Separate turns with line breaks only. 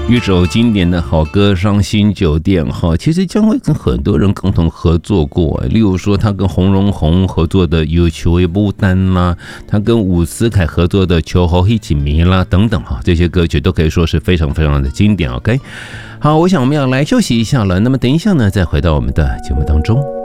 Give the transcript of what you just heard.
一首经典的好歌《伤心酒店》哈，其实姜惠跟很多人共同合作过，例如说他跟洪荣宏合作的《有求的牡丹》啦，他跟伍思凯合作的《求好一起迷》啦等等哈，这些歌曲都可以说是非常非常的经典。OK， 好，我想我们要来休息一下了，那么等一下呢，再回到我们的节目当中。